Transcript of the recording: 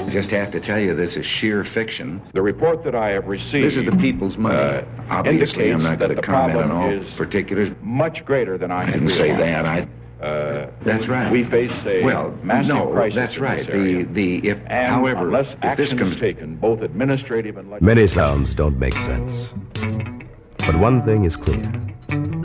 I just have to tell you, this is sheer fiction. The report that I have received... This is the people's money. Obviously, I'm not going to comment on all particulars. Much greater than I didn't say that. That's right. We face a massive crisis. That's right. However, if this comes taken, both administrative and legislative... Many sounds don't make sense. But one thing is clear.